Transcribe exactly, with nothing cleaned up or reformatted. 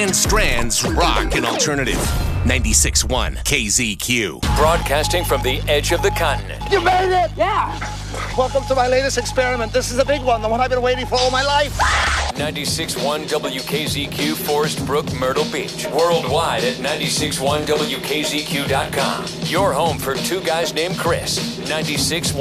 and Strand's Rock and Alternative. ninety-six point one K Z Q. Broadcasting from the edge of the continent. You made it! Yeah. Welcome to my latest experiment. This is a big one, the one I've been waiting for all my life. ninety-six point one W K Z Q, Forest Brook, Myrtle Beach. Worldwide at ninety-six point one W K Z Q dot com. Your home for two guys named Chris. ninety-six